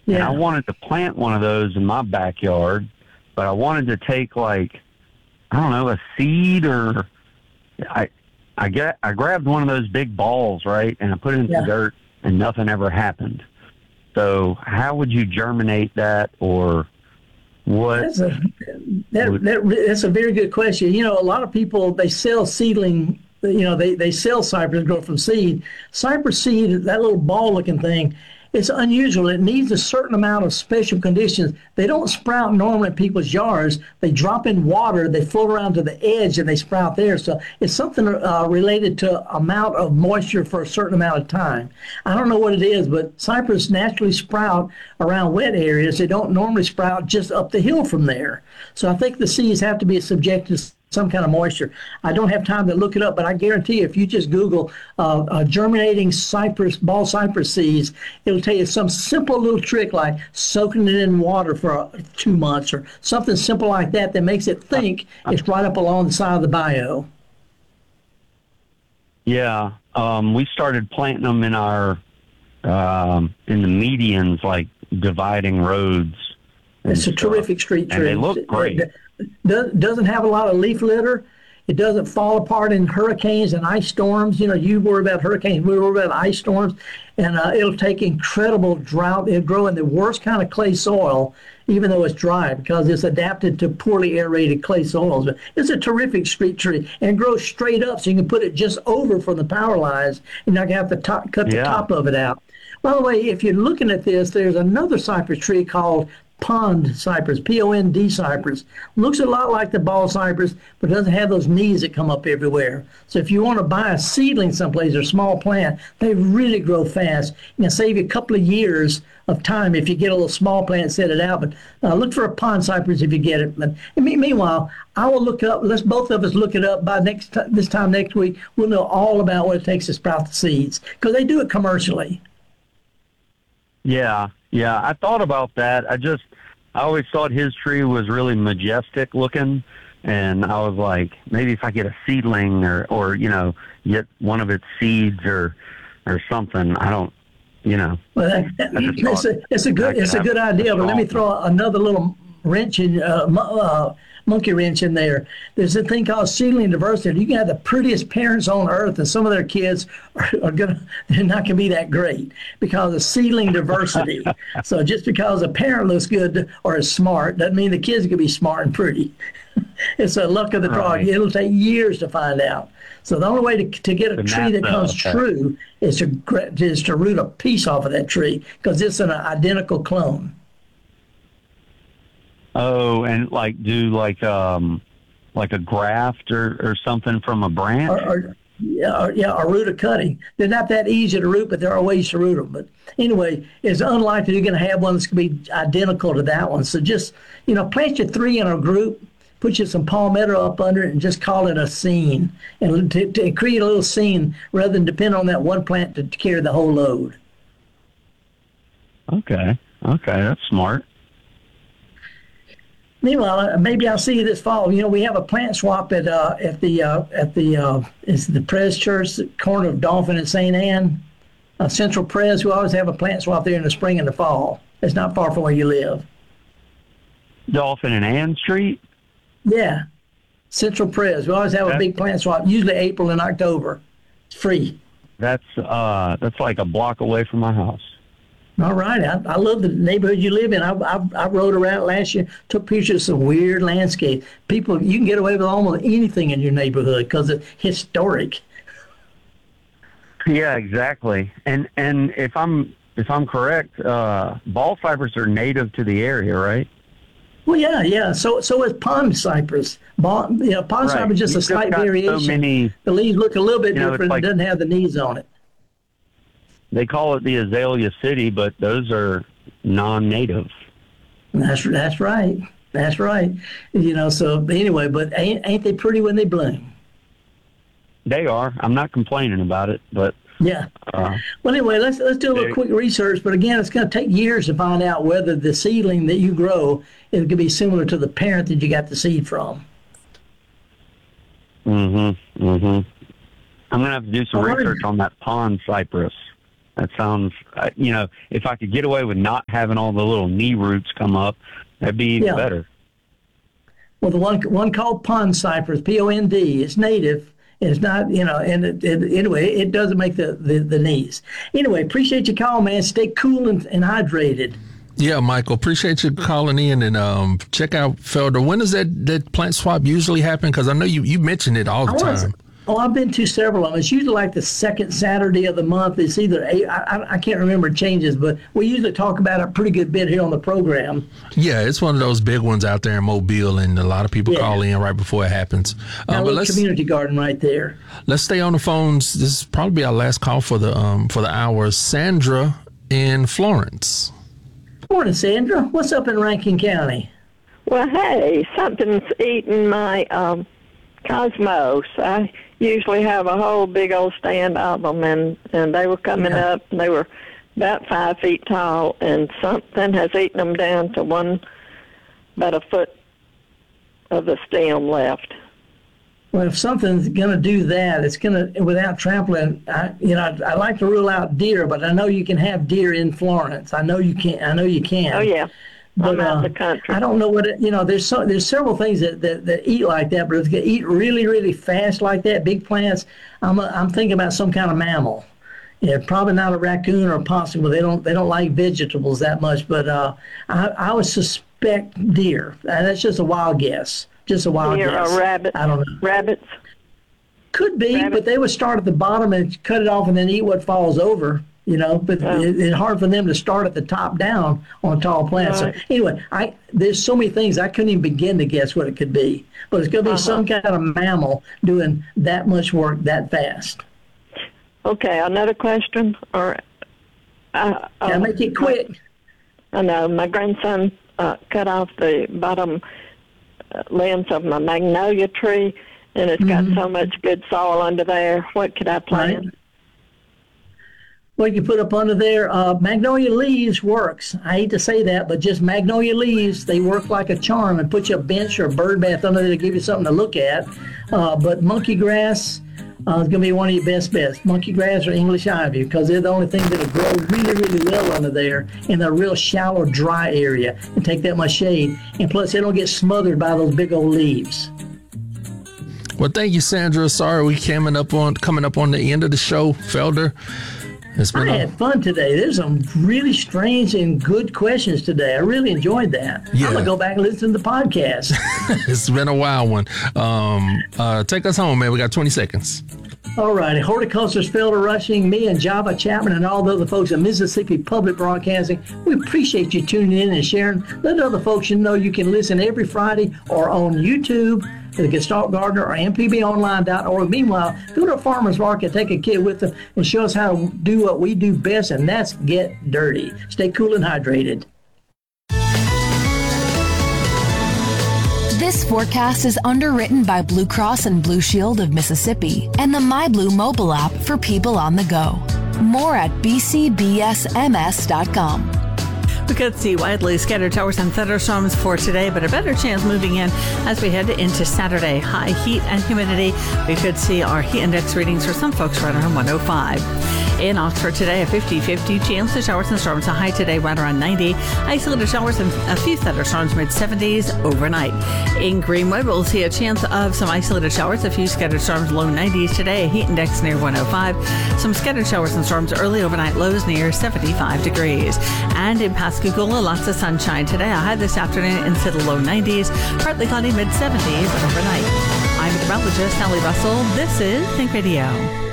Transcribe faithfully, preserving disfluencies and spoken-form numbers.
and I Yeah. wanted to plant one of those in my backyard, but I wanted to take like, I don't know, a seed or I I get I grabbed one of those big balls, right, and I put it in some Yeah. dirt, and nothing ever happened. So how would you germinate that, or what That's a that, would? that that's a very good question. You know, a lot of people they sell seedling. You know, they they sell cypress grow from seed. Cypress seed, that little ball-looking thing, it's unusual. It needs a certain amount of special conditions. They don't sprout normally in people's yards. They drop in water. They float around to the edge and they sprout there. So it's something uh, related to amount of moisture for a certain amount of time. I don't know what it is, but cypress naturally sprout around wet areas. They don't normally sprout just up the hill from there. So I think the seeds have to be subjected to some kind of moisture. I don't have time to look it up, but I guarantee you, if you just Google uh, uh, germinating cypress, ball cypress seeds, it'll tell you some simple little trick like soaking it in water for uh, two months or something simple like that that makes it think it's right up along the side of the bio. Yeah, um, we started planting them in our um, in the medians, like dividing roads and It's a stuff, terrific street and tree. they look great. It do- doesn't have a lot of leaf litter. It doesn't fall apart in hurricanes and ice storms. You know, you worry about hurricanes, we worry about ice storms, and uh, it'll take incredible drought. It'll grow in the worst kind of clay soil, even though it's dry, because it's adapted to poorly aerated clay soils. But it's a terrific street tree and grows straight up, so you can put it just over from the power lines. You're not gonna have to top, cut the Yeah. top of it out. By the way, if you're looking at this, there's another cypress tree called pond cypress, P O N D cypress. Looks a lot like the ball cypress, but doesn't have those knees that come up everywhere. So if you want to buy a seedling someplace or a small plant, they really grow fast. You can save you a couple of years of time if you get a little small plant and set it out. But uh, look for a pond cypress if you get it. But me- meanwhile, I will look up. Let's both of us look it up by next t- this time next week. We'll know all about what it takes to sprout the seeds because they do it commercially. Yeah, yeah. I thought about that. I just, I always thought his tree was really majestic looking, and I was like, maybe if I get a seedling or, or you know, get one of its seeds or, or something. I don't, you know. Well, that, that, I just it's thought a it's a I good could it's a have good idea. a But let me strong- throw another little wrench in uh, mo- uh, monkey wrench in there. There's a thing called seedling diversity. You can have the prettiest parents on earth, and some of their kids are, are gonna they're not gonna be that great because of seedling diversity. So just because a parent looks good or is smart doesn't mean the kids can be smart and pretty. It's a luck of the draw. Right. It'll take years to find out. So the only way to, to get a The tree that NASA comes effect. true is to gra- is to root a piece off of that tree because it's an identical clone. Oh, and like do like um like a graft or, or something from a branch. Or, or yeah, or, yeah, or root a cutting. They're not that easy to root, but there are ways to root them. But anyway, it's unlikely you're going to have one that's going to be identical to that one. So just you know, plant your three in a group. Put you some palmetto up under it and just call it a scene and to, to create a little scene rather than depend on that one plant to, to carry the whole load. Okay, okay, that's smart. Meanwhile, uh, maybe I'll see you this fall. You know, we have a plant swap at uh, at the uh, at the uh, is the Pres Church, the corner of Dolphin and Saint Anne, uh, Central Pres. We always have a plant swap there in the spring and the fall. It's not far from where you live. Dolphin and Ann Street. Yeah, Central Pres. We always have a That- big plant swap. Usually April and October. It's free. That's uh that's like a block away from my house. All right. I, I love the neighborhood you live in. I, I, I rode around last year, took pictures of some weird landscape. People, you can get away with almost anything in your neighborhood because it's historic. Yeah, exactly. And and if I'm if I'm correct, uh, ball cypress are native to the area, right? Well, yeah, yeah. So so is pond cypress. Ball, you know, pond Right. cypress is just You've a slight got so variation. many- The leaves look a little bit You know, it's different. like- It doesn't have the knees on it. They call it the Azalea City, but those are non-native. That's that's right. That's right. You know. So anyway, but ain't ain't they pretty when they bloom? They are. I'm not complaining about it, but Yeah. uh, Well, anyway, let's let's do a little They- quick research. But again, it's going to take years to find out whether the seedling that you grow is going to be similar to the parent that you got the seed from. mm-hmm, mm-hmm. I'm gonna have to do some I wonder- research on that pond cypress. That sounds, uh, you know, if I could get away with not having all the little knee roots come up, that'd be even Yeah. better. Well, the one one called pond cypress, P O N D, it's native. It's not, you know, and it, it, anyway, it doesn't make the, the, the knees. Anyway, appreciate your call, man. Stay cool and, and hydrated. Yeah, Michael, appreciate you calling in, and um, check out Felder. When does that, that plant swap usually happen? Because I know you, you mention it all the I was, time. Oh, I've been to several of them. It's usually like the second Saturday of the month. It's either, eight, I, I, I can't remember it changes, but we usually talk about it a pretty good bit here on the program. Yeah, it's one of those big ones out there in Mobile, and a lot of people Yeah. call in right before it happens. Got Um, a but little let's community garden right there. let's stay on the phones. This is probably our last call for the um for the hour. Sandra in Florence. Morning, Sandra. What's up in Rankin County? Well, hey, something's eating my um, cosmos. I usually have a whole big old stand of them, and, and they were coming Yeah. up, and they were about five feet tall, and something has eaten them down to one, about a foot of the stem left. Well, if something's going to do that, it's going to, without trampling, I, you know, I, I like to rule out deer, but I know you can have deer in Florence. I know you can. I know you can. Oh, yeah. But I'm out uh, the country. I don't know what it, you know. There's so there's several things that, that, that eat like that, but if they eat really really fast like that, big plants. I'm a, I'm thinking about some kind of mammal. Yeah, probably not a raccoon or a possum. But they don't they don't like vegetables that much. But uh, I I would suspect deer. Uh, that's just a wild guess. Just a wild Deer guess. or rabbit. I don't know. Rabbits. Could be, Rabbit. but they would start at the bottom and cut it off and then eat what falls over. You know, but Oh. it, it's hard for them to start at the top down on tall plants. Right. So anyway, I there's so many things I couldn't even begin to guess what it could be. But it's going to be Uh-huh. some kind of mammal doing that much work that fast. Okay, another question? Or uh, Gotta uh, make it quick. I know my grandson uh, cut off the bottom uh, limbs of my magnolia tree, and it's got so much good soil under there. What could I plant? Right. What you put up under there, uh, magnolia leaves works. I hate to say that, but just magnolia leaves, they work like a charm and put you a bench or a bird bath under there to give you something to look at. Uh, but monkey grass uh, is going to be one of your best bets. Monkey grass or English ivy, because they're the only thing that'll grow really, really well under there in a real shallow, dry area and take that much shade. And plus, they don't get smothered by those big old leaves. Well, thank you, Sandra. Sorry we coming up on coming up on the end of the show, Felder. It's been I a, had fun today. There's some really strange and good questions today. I really enjoyed that. Yeah. I'm going to go back and listen to the podcast. it's been a wild one. Um, uh, take us home, man. We got twenty seconds. All righty. Horticulturist Felder Rushing, me and Java Chapman and all the other folks at Mississippi Public Broadcasting, we appreciate you tuning in and sharing. Let other folks know you can listen every Friday or on YouTube, the Gestalt Gardener, or M P B online dot org. Meanwhile, go to a farmer's market, take a kid with them, and show us how to do what we do best, and that's get dirty. Stay cool and hydrated. This forecast is underwritten by Blue Cross and Blue Shield of Mississippi and the MyBlue mobile app for people on the go. More at b c b s m s dot com. We could see widely scattered showers and thunderstorms for today, but a better chance moving in as we head into Saturday. High heat and humidity. We could see our heat index readings for some folks right around one oh five. In Oxford today, a fifty-fifty chance of showers and storms. A high today right around ninety. Isolated showers and a few thunderstorms mid seventies overnight. In Greenwood, we'll see a chance of some isolated showers, a few scattered storms, low nineties today. A heat index near one oh five. Some scattered showers and storms early overnight, lows near seventy-five degrees. And in Pascagoula, lots of sunshine today. A high this afternoon into the low nineties. Partly cloudy mid seventies overnight. I'm meteorologist Sally Russell. This is Think Radio.